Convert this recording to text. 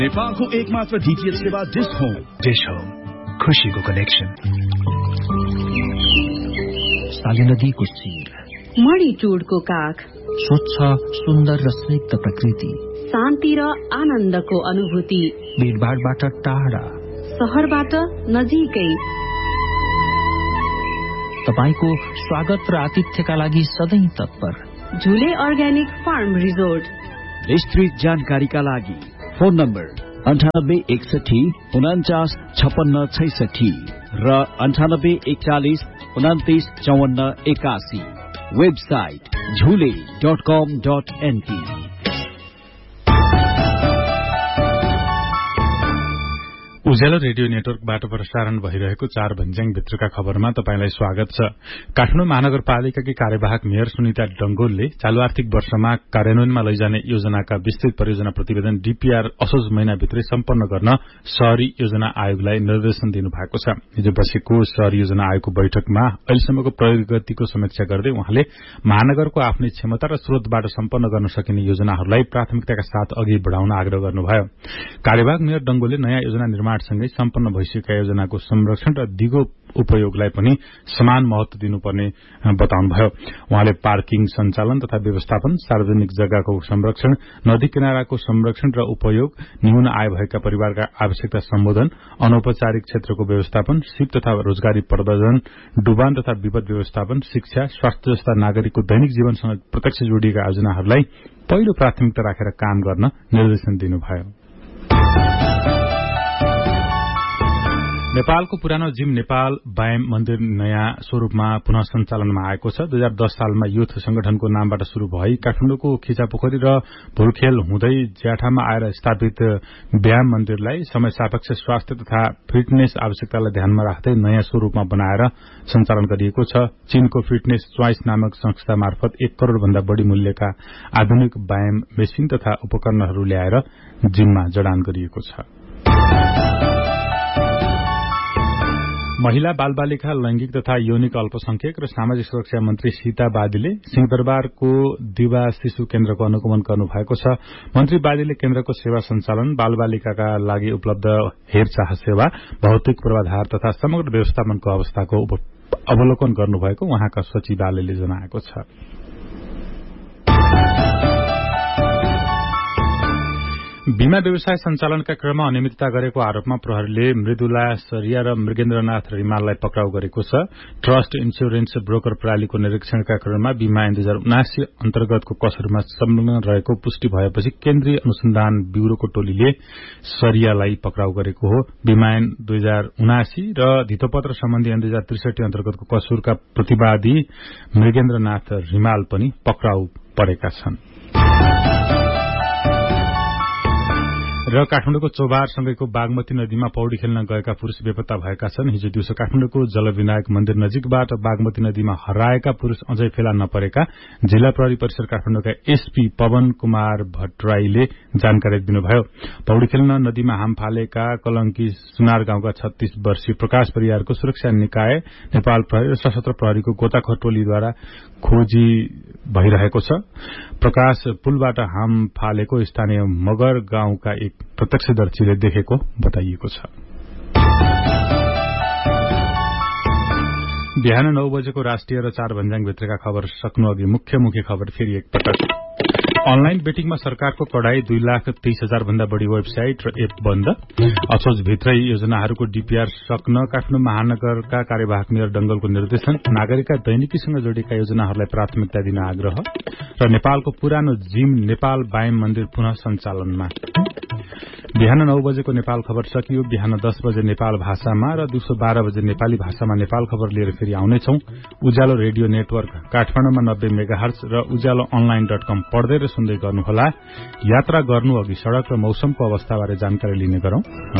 नेपालको एकमात्र डीटीएच सेवा डिश होम खुशीको कनेक्सन। साली नदीको शिर, मणिटुडको काख, स्वच्छ सुन्दर र स्निग्ध प्रकृति, शान्ति र आनन्दको अनुभूति, भीडभाडबाट टाढा, शहरबाट नजिकै। तपाईको स्वागत र आतिथ्यका लागि सधैँ तत्पर झुले अर्ग्यानिक फार्म रिजोर्ट। विस्तृत जानकारीका लागि फोन नम्बर 9861495666 र 984149295481। वेबसाइट झुले.com.np। उज्यालो रेडियो नेटवर्कबाट प्रसारण भइरहेको 4 भन्ज्याङ भित्रका खबरमा तपाईंलाई स्वागत छ। काठमाडौँ महानगरपालिकाकी कार्यवाहक मेयर सुनिता डंगोलले चालू आर्थिक वर्षमा कार्यान्वयनमा लैजाने योजनाका विस्तृत परियोजना प्रतिवेदन डीपीआर असोज महिनाभित्रै सम्पन्न गर्न शहरी योजना आयोगलाई निर्देशन दिनुभएको छ। हिजो बसेको शहरी योजना आयोगको बैठकमा अहिलेसम्मको प्रगतिको समीक्षा गर्दै उहाँले महानगरको आफ्नै क्षमता र स्रोतबाट सम्पन्न गर्न सकिने योजनाहरूलाई प्राथमिकताका साथ अघि बढ़ाउन आग्रह गर्नुभयो। कार्यवाहक मेयर डंगोलले नयाँ योजना निर्माणसँगै सम्पन्न भइसकेका योजनाको संरक्षण र दिगो उपयोगलाई पनि समान महत्व दिनुपर्ने बताउनुभयो। उहाँले पार्किङ सञ्चालन तथा व्यवस्थापन, सार्वजनिक जग्गाको संरक्षण, नदी किनाराको संरक्षण र उपयोग, न्यून आय भएका परिवारका आवश्यकता सम्बोधन, अनौपचारिक क्षेत्रको व्यवस्थापन, सिप तथा रोजगारी प्रवर्धन, डुबान तथा विपद व्यवस्थापन, शिक्षा, स्वास्थ्य जस्ता नागरिकको दैनिक जीवनसँग प्रत्यक्ष जोडिएका योजनाहरूलाई पहिलो प्राथमिकता राखेर काम गर्न निर्देशन दिनुभयो। नेपालको पुरानो जिम नेपाल व्यायाम मन्दिर नयाँ स्वरूपमा पुनः सञ्चालनमा आएको छ। 2010 सालमा युथ संगठनको नामबाट शुरू भई काठमाडौँको खिचापोखरी र भुलखेल हुँदै ज्याठामा आएर स्थापित व्यायाम मन्दिरलाई समय सापेक्ष स्वास्थ्य तथा फिटनेस आवश्यकतालाई ध्यानमा राख्दै नयाँ स्वरूपमा बनाएर सञ्चालन गरिएको छ। चीनको फिटनेस च्वाइस नामक संस्था मार्फत 1 करोड़ भन्दा बढ़ी मूल्यका आधुनिक व्यायाम मेसिन तथा उपकरणहरू ल्याएर जिममा जडान गरिएको छ। महिला बालबालिका लैंगिक तथा यौनिक अल्पसंख्यक र सामाजिक सुरक्षा मन्त्री सीता बादीले सिंहदरबारको दिवा शिशु केन्द्रको अनुगमन गर्नुभएको छ। मन्त्री बादीले केन्द्रको सेवा सञ्चालन, बालबालिकाका लागि उपलब्ध हेरचाह सेवा, भौतिक पूर्वाधार तथा समग्र व्यवस्थापनको अवस्थाको अवलोकन गर्नुभएको उहाँका सचिवालयले जनाएको छ। बीमा व्यवसाय सञ्चालनका क्रममा अनियमितता गरेको आरोपमा प्रहरीले मृदुला सरिया र मृगेन्द्रनाथ रिमाललाई पक्राउ गरेको छ। ट्रस्ट इन्स्योरेन्स ब्रोकर प्रणालीको निरीक्षणका क्रममा बीमा ऐन 2079 अन्तर्गतको कसरमा संलग्न रहेको पुष्टि भएपछि केन्द्रीय अनुसन्धान ब्यूरोको टोलीले सरियालाई पक्राउ गरेको हो। बीमा ऐन 2079 र धितोपत्र सम्बन्धी ऐन 2063 अन्तर्गतको कसुरका प्रतिवादी मृगेन्द्रनाथ रिमाल पनि पक्राउ परेका छन्। र काठमाडौँको चौबारसँगैको बागमती नदीमा पौडी खेल्न गएका पुरूष बेपत्ता भएका छन्। हिजो दिउँसो काठमाडौँको जलविनायक मन्दिर नजिकबाट बागमती नदीमा हराएका पुरूष अझै फेला नपरेका जिल्ला प्रहरी परिसर काठमाडौँका एसपी पवन कुमार भट्टराईले जानकारी दिनुभयो। पौडी खेल्न नदीमा हाम फालेका कलंकी सुनार गाउँका 36 वर्षीय प्रकाश परियारको सुरक्षा निकाय, नेपाल प्रहरी र सशस्त्र प्रहरीको गोताखोर टोलीद्वारा खोजी भइरहेको छ। प्रकाश पुलबाट हाम फालेको स्थानीय मगर गाउँका एक प्रत्यक्षदर्शीले देखेको बताइएको छ। बिहान 9 बजेको राष्ट्रिय र 4 भन्ज्याङ भित्रका खबर सक्नु अघि मुख्य खबर फेरि एकपटक। अनलाइन बेटिङमा सरकारको कडाई, 2,30,000 भन्दा बढ़ी वेबसाइट र एप बन्द। असोज भित्रै योजनाहरूको डीपीआर सक्न काठमाडौँ महानगरका कार्यवाहक मेयर डंगोलको निर्देशन। नागरिकका दैनिकीसँग जोडिएका योजनाहरूलाई प्राथमिकता दिन आग्रह। र नेपालको पुरानो जिम नेपाल व्यायाम मन्दिर पुनः सञ्चालनमा। बिहान 9 बजेको नेपाल खबर सकियो। बिहान 10 बजे नेपाल भाषामा र दिउँसो 12 बजे नेपाली भाषामा नेपाल खबर लिएर फेरि आउनेछौं। उज्यालो रेडियो नेटवर्क काठमाडौँमा 90 मेगाहर्ज र उज्यालो online.com पढ्दै र सुन्दै गर्नुहोला। यात्रा गर्नु अघि सड़क र मौसमको अवस्थाबारे जानकारी लिने गरौं।